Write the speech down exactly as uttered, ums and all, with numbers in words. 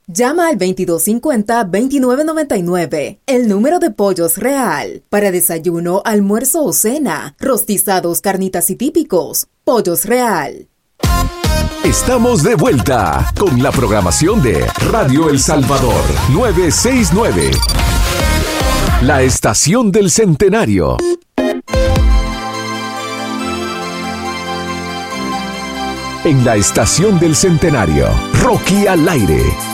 Llama al veintidós cincuenta, veintinueve noventa y nueve, el número de Pollos Real. Para desayuno, almuerzo o cena, rostizados, carnitas y típicos. Pollos Real. Estamos de vuelta con la programación de Radio El Salvador novecientos sesenta y nueve. La estación del centenario. En la estación del centenario, Rocky al aire.